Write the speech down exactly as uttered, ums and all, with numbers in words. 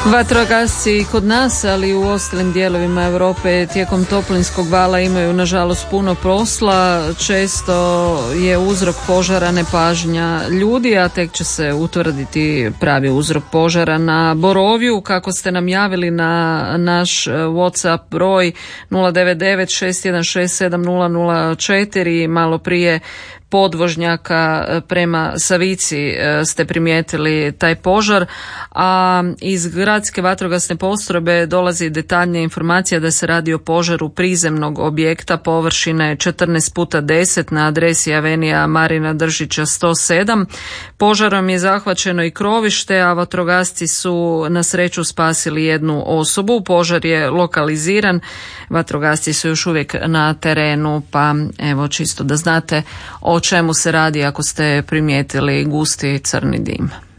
Vatrogasci kod nas, ali i u ostalim dijelovima Europe tijekom toplinskog vala imaju nažalost puno posla. Često je uzrok požara nepažnja ljudi, a tek će se utvrditi pravi uzrok požara. Na Borovju, kako ste nam javili na naš WhatsApp broj nula devet devet šest jedan šest sedam nula nula četiri, malo prije podvožnjaka prema Savici ste primijetili taj požar, a iz gradske vatrogasne postrojbe dolazi detaljnija informacija da se radi o požaru prizemnog objekta površine četrnaest puta deset na adresi Avenija Marina Držića sto sedam. Požarom je zahvaćeno i krovište, a vatrogasci su na sreću spasili jednu osobu. Požar je lokaliziran, vatrogasci su još uvijek na terenu, pa evo čisto da znate o čemu se radi ako ste primijetili gusti crni dim.